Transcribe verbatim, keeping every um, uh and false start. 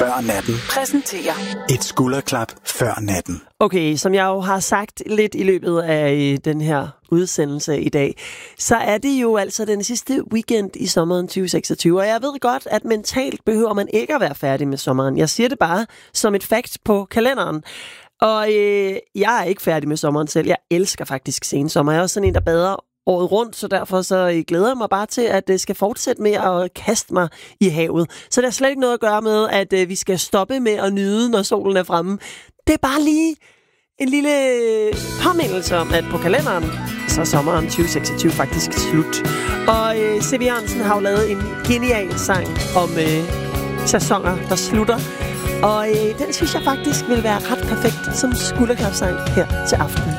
før natten præsenterer et skulderklap før natten. Okay, som jeg jo har sagt lidt i løbet af den her udsendelse i dag, så er det jo altså den sidste weekend i sommeren tyve seksogtyve, og jeg ved godt, at mentalt behøver man ikke at være færdig med sommeren. Jeg siger det bare som et fact på kalenderen. Og øh, jeg er ikke færdig med sommeren selv. Jeg elsker faktisk sensommer. Jeg er også sådan en, der bader året rundt, så derfor så glæder jeg mig bare til, at det skal fortsætte med at kaste mig i havet. Så der er slet ikke noget at gøre med, at øh, vi skal stoppe med at nyde, når solen er fremme. Det er bare lige en lille påmindelse om, at på kalenderen, så er sommeren tyve seksogtyve faktisk slut. Og øh, C V Jørgensen har jo lavet en genial sang om øh, sæsoner, der slutter. Og øh, den synes jeg faktisk vil være ret perfekt som skulderklapsang her til aften.